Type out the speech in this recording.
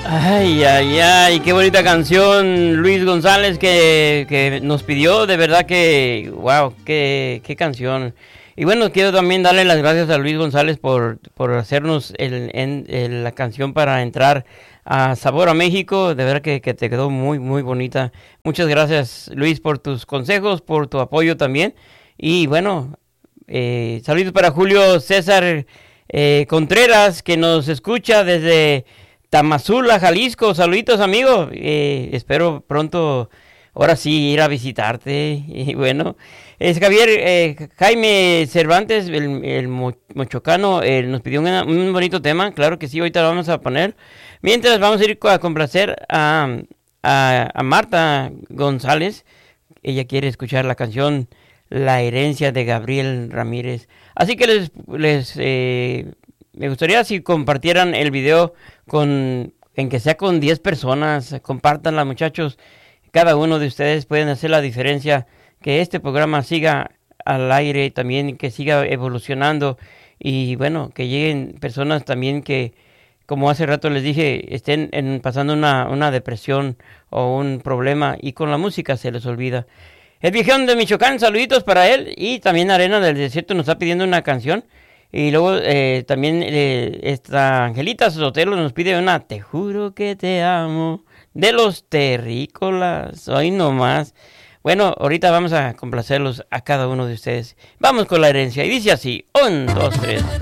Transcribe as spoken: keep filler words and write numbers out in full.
Ay, ay, ay, qué bonita canción, Luis González, que, que nos pidió, de verdad que, wow, qué, qué canción. Y bueno, quiero también darle las gracias a Luis González por, por hacernos el, en, el- la canción para entrar a Sabor a México, de verdad que, que te quedó muy, muy bonita. Muchas gracias, Luis, por tus consejos, por tu apoyo también. Y bueno, eh, saludos para Julio César eh, Contreras, que nos escucha desde Tamazula, Jalisco. Saluditos, amigo. Eh, espero pronto, ahora sí, ir a visitarte. Y bueno, es Javier eh, Jaime Cervantes, el, el mo- mochocano, eh, nos pidió una- un bonito tema. Claro que sí, ahorita lo vamos a poner. Mientras vamos a ir a complacer a, a, a Marta González. Ella quiere escuchar la canción La herencia de Gabriel Ramírez. Así que les, les eh, me gustaría si compartieran el video con, en que sea con diez personas. Compártanla, muchachos. Cada uno de ustedes pueden hacer la diferencia. Que este programa siga al aire también, que siga evolucionando. Y bueno, que lleguen personas también que, como hace rato les dije, estén en- pasando una, una depresión o un problema y con la música se les olvida. El viejón de Michoacán, saluditos para él. Y también Arena del Desierto nos está pidiendo una canción. Y luego eh, también eh, esta Angelita Sotelo nos pide una Te juro que te amo de los terrícolas. Hoy nomás. Bueno, ahorita vamos a complacerlos a cada uno de ustedes. Vamos con la herencia. Y dice así: un, dos, tres.